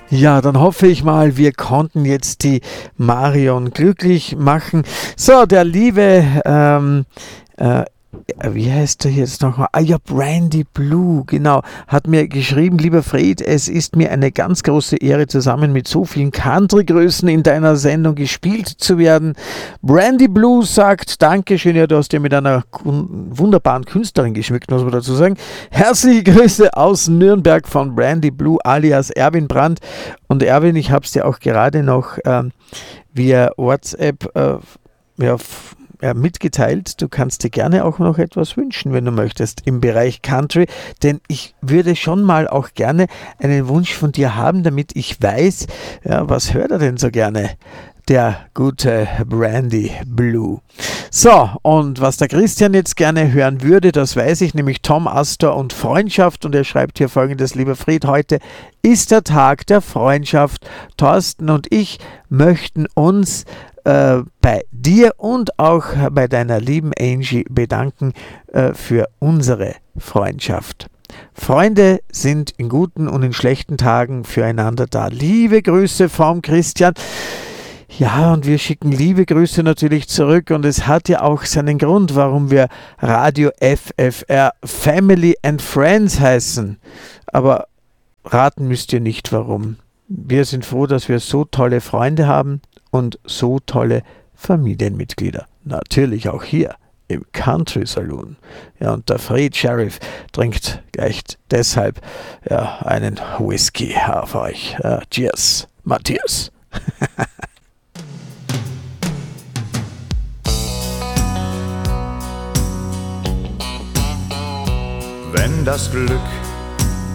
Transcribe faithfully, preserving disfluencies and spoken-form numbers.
Ja, dann hoffe ich mal, wir konnten jetzt die Marion glücklich machen. So, der liebe, ähm, äh, wie heißt er jetzt nochmal? Ah ja, Brandy Blue, genau, hat mir geschrieben, lieber Fred, es ist mir eine ganz große Ehre, zusammen mit so vielen Country-Größen in deiner Sendung gespielt zu werden. Brandy Blue sagt, Dankeschön, ja, du hast ja mit einer wunderbaren Künstlerin geschmückt, muss man dazu sagen. Herzliche Grüße aus Nürnberg von Brandy Blue alias Erwin Brandt. Und Erwin, ich habe es dir auch gerade noch ähm, via WhatsApp äh, ja, Ja, mitgeteilt, du kannst dir gerne auch noch etwas wünschen, wenn du möchtest, im Bereich Country, denn ich würde schon mal auch gerne einen Wunsch von dir haben, damit ich weiß, ja, was hört er denn so gerne, der gute Brandy Blue. So, und was der Christian jetzt gerne hören würde, das weiß ich, nämlich Tom Astor und Freundschaft, und er schreibt hier folgendes: Lieber Fred, heute ist der Tag der Freundschaft. Thorsten und ich möchten uns äh, bei dir und auch bei deiner lieben Angie bedanken äh, für unsere Freundschaft. Freunde sind in guten und in schlechten Tagen füreinander da. Liebe Grüße vom Christian. Ja, und wir schicken liebe Grüße natürlich zurück, und es hat ja auch seinen Grund, warum wir Radio F F R Family and Friends heißen. Aber raten müsst ihr nicht warum. Wir sind froh, dass wir so tolle Freunde haben und so tolle Familienmitglieder. Natürlich auch hier im Country Saloon. Ja, und der Fred Sheriff trinkt gleich deshalb ja, einen Whisky auf euch. Ja, cheers, Matthias. Wenn das Glück